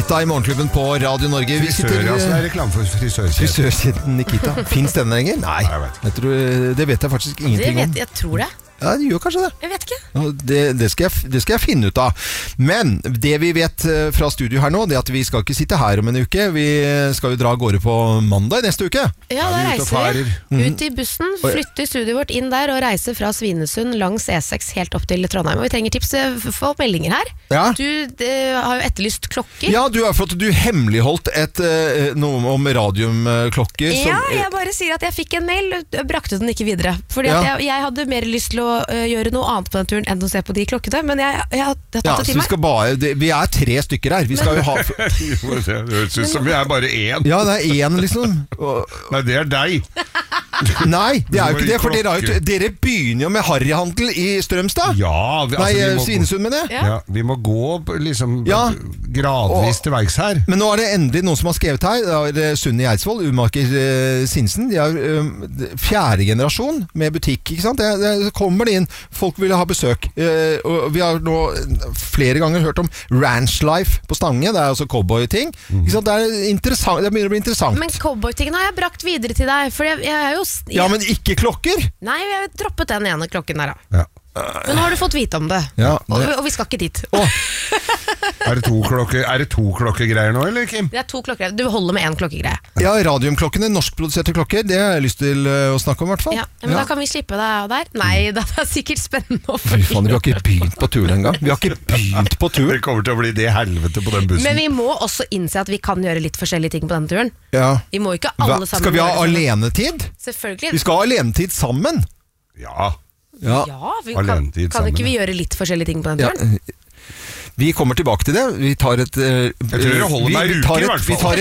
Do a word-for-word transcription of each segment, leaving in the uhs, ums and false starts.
Nikita I morgenklubben på Radio Norge. Frisør, sitter, altså, det er reklame for frisørkjeden. Frisørkjeden Nikita. Finns den lenger? Nei, Nei jeg vet. Jeg tror, det vet jeg faktisk ingenting det vet, om. Jeg tror det. Ja, det gjør kanskje det. Jeg vet ikke. Det, det, skal jeg, det skal jeg finne ut av. Men det vi vet fra studio her nå, det er at vi skal ikke sitte her om en uke. Vi skal jo dra av gårde på mandag neste uke. Ja, da reiser vi mm. ut I bussen, flytter studioet vårt inn der og reiser fra Svinesund langs E seks helt opp til Trondheim. Og vi trenger tips for meldinger her. Ja. Du det, har jo etterlyst klokker. Ja, du har fått du hemmeligholdt et, noe om radiumklokker. Ja, som, jeg bare sier at jeg fikk en mail, jeg brakte den ikke videre. Fordi ja. at jeg, jeg hadde mer lyst til å uh, gjøre noe annet på den turen enn å se på de klokkene, men jeg, jeg, jeg har tatt ja, det til vi meg. Skal bare, det, vi er tre stykker her. Vi skal jo ha Det høres ut som vi er bare én. Ja, det er én liksom. Nei, det er deg. Nei, det er jo ikke det, for dere, jo, dere begynner jo med harryhandel I Strømstad. Ja, vi, altså, Nei, vi må, Svinesund med det. Ja. Ja, vi må gå liksom ja. gradvis til verks her. Men nå er det endelig noen som har skrevet her. Det er Sunni Eidsvoll, Umaker uh, Sinsen. De har uh, fjerde generasjon med butikk, ikke sant? Det, det kommer det inn. Folk vil ha besøk. Uh, og vi har nå flere ganger hørt om Ranch Life på Stange. Det er altså cowboy-ting. Mm. Ikke sant? Det er interessant. Det begynner å bli interessant. Men cowboy-tingen har jeg brakt videre til deg, for jeg, jeg er jo jeg... Ja, men ikke klokker? Nei, vi har droppet den ene klokken der da. Ja. Men nå har du fått vite om det, ja, det... og, og vi skal ikke dit. Oh. Er det to klokker, er det to klokkegreier nå, eller Kim? Det er to klokker, du holder med en klokkegreie. Ja, radiumklokkene, norskproduserte klokker, det har jeg lyst til uh, å snakke om I hvert fall. Ja, men ja. Da kan vi slippe deg der. Nei, det er sikkert spennende å følge. Fy faen, vi har ikke begynt på turen en gang. Vi har ikke begynt på turen. Det kommer til å bli det helvete på den bussen. Men vi må også innse at vi kan gjøre litt forskjellige ting på denne turen. Ja. Vi må ikke alle Hva? sammen. Skal vi ha alenetid? Selvfølgelig. Vi skal ha alenetid sammen. Ja. Ja, ja vi kan, kan ikke vi gjøre litt forskjellige ting på den turen? Ja. Vi kommer tilbake til det. Vi tar et uh, Jeg tror dere holder meg i uke I hvert fall.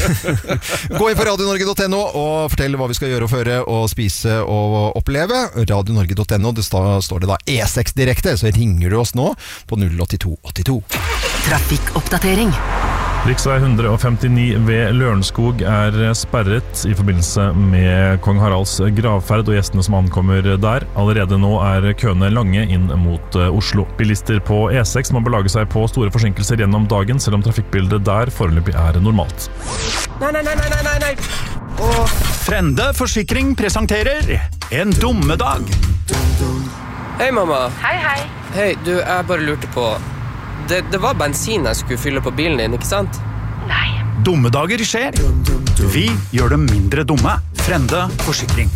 Gå inn på radio norge punktum no og fortell hva vi skal gjøre og føre og spise og oppleve. radio norge punktum no, det står det da E seks direkte, så ringer du oss nå på null åtte to åtte to. Trafikkoppdatering. Riksvei one fifty-nine ved Lørenskog er sperret I forbindelse med Kong Haralds gravferd og gjestene som ankommer der. Allerede nå er køene lange inn mot Oslo. Bilister på E seks må belage seg på store forsinkelser gjennom dagen, selv om trafikkbildet der foreløpig er normalt. Nei, nei, nei, nei, nei, nei. Og Frende Forsikring presenterer En dummedag. Hei, mamma. Hei, hei. Hei, du, jeg bare lurte på... Det, det var bensin jeg skulle fylle på bilen din, ikke sant? Nei. Dummedager skjer. Vi gjør dem mindre dumme. Frende Forsikring.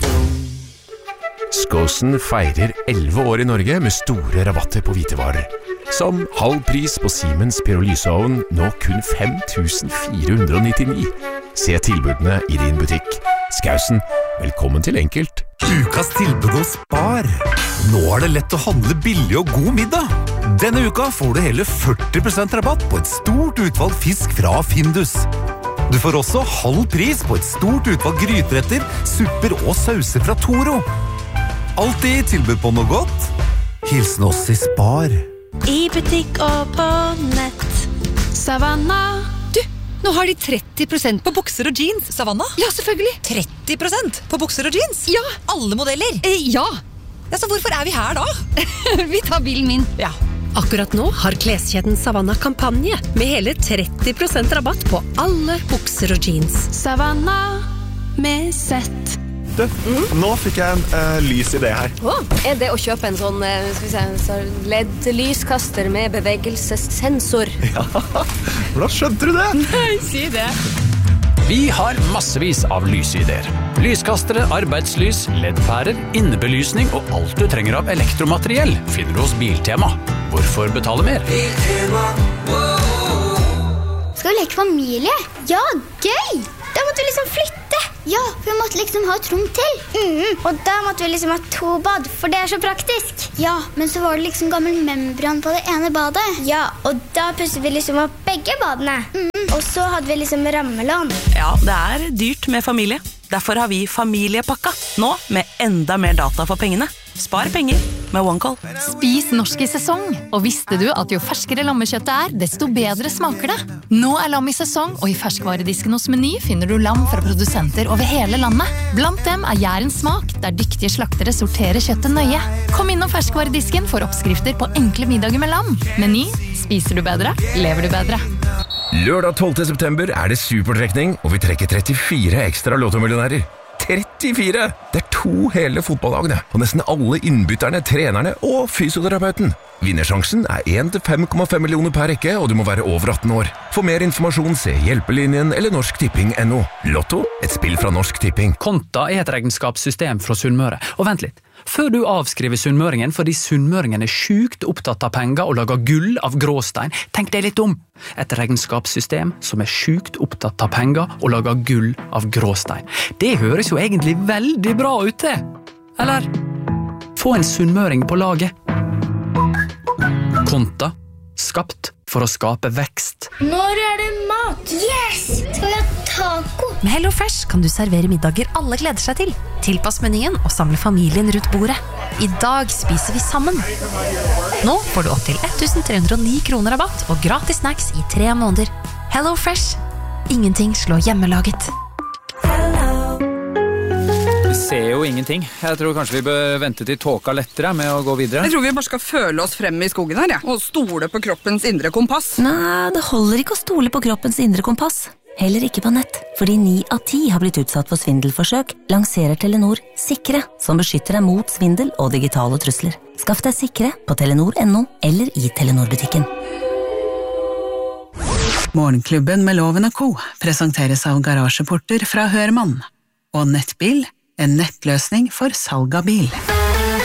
Skåsen feirer elleve år I Norge med store rabatter på hvitevarer. Som halv pris på Siemens pyrolyseovn, nå kun fem tusen fire hundre nittini. Se tilbudene I din butikk. Skåsen, velkommen til enkelt. Ukas tilbud hos Spar. Nå er det lett å handle billig og god middag. Denne uka får du hele førti prosent rabatt på et stort utvalg fisk fra Findus. Du får også halv pris på et stort utvalg gryteretter, supper og sauser fra Toro. Alltid tilbud på noe godt. Hilsen oss I Spar. I butikk og på nett. Savannah. Du, nå har de tretti prosent på bukser og jeans. Savannah? Ja, selvfølgelig. tretti prosent på bukser og jeans? Ja. Alle modeller? Eh, ja. Ja, så hvorfor er vi her da? Vi tar bilen min. Ja. Akkurat nå har kleskjeden Savannah kampanje med hele tretti prosent rabatt på alle bukser og jeans. Savannah med sett. Du, mm. nå fikk jeg en uh, lys idé her. Oh, er det å kjøpe en sånn uh, skal vi se, L E D-lyskaster med bevegelsessensor? Ja, hvordan skjønte du det? Nei, si det. Vi har massevis av lysideer. Lyskastere, arbeidslys, L E D-pærer, innebelysning og alt du trenger av elektromateriell finner du hos Biltema. Hvorfor betale mer? Biltema, wow. Skal vi leke familie? Ja, gøy! Da måtte vi liksom flytte. Ja, for vi måtte liksom ha et rom til. Mm, og da måtte vi liksom ha to bad, for det er så praktisk. Ja, men så var det liksom gammel membran på det ene badet. Ja, og da pusset vi liksom opp begge badene. Mm, og så hadde vi liksom rammelån. Ja, det er dyrt med familie. Derfor har vi familiepakka. Nå med enda mer data for pengene. Spar penger med OneCall. Spis norsk I sesong. Og visste du at jo ferskere lammekjøttet er, desto bedre smaker det? Nå er lam I sesong, og I ferskvaredisken hos Meny finner du lam fra produsenter over hele landet. Blant dem er Jærens smak, der dyktige slaktere sorterer kjøttet nøye. Kom innom ferskvaredisken for oppskrifter på enkle middager med lam. Meny, spiser du bedre, lever du bedre. Lørdag tolvte september er det supertrekning, og vi trekker trettifire ekstra lottomillionærer. trettifire! Det er to hele fotballagene, og nesten alle innbytterne, trenerne og fysioterapeuten. Vinnersjansen er en til fem komma fem millioner per rekke, og du må være over atten år. For mer informasjon, se Hjelpelinjen eller Norsk Tipping punktum no. Lotto, et spill fra Norsk Tipping. Konta er et regnskapssystem fra Sunnmøre. Og vent litt, før du avskriver sunnmøringen fordi sunnmøringen er sjukt opptatt av penger og lager gull av gråstein, tenk deg litt om. Et regnskapssystem som er sjukt opptatt av penger og lager gull av gråstein. Det høres jo egentlig veldig bra ut det. Eller, få en sunnmøring på laget. Konta, skapt for å skape vekst. Når er det mat? Yes! Skal vi ha taco? Med Hello Fresh kan du servere middager alle gleder seg til. Tilpass menyen og samle familien rundt bordet. I dag spiser vi sammen. Nå får du opp til ett tusen tre hundre og ni kroner rabatt og gratis snacks i tre måneder. Hello Fresh. Ingenting slår hjemmelaget. Vi ser jo ingenting. Jeg tror kanskje vi bør vente til tåka lettere med å gå videre. Jeg tror vi bare skal føle oss frem i skogen her, ja. Og stole på kroppens indre kompass. Nei, det holder ikke å stole på kroppens indre kompass. Heller ikke på nett. Fordi ni av ti har blitt utsatt for svindelforsøk, lanserer Telenor Sikre, som beskytter deg mot svindel og digitale trusler. Skaff deg Sikre på telenor punktum no eller i Telenor-butikken. Morgenklubben med Loven og Co. presenteres av garasjeporter fra Hørmann. Og Nettbil, en nettløsning for salg av bil.